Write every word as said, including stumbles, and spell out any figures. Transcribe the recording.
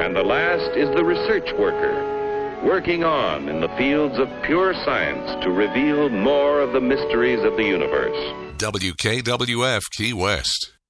And the last is the research worker, working on in the fields of pure science to reveal more of the mysteries of the universe. W K W F Key West.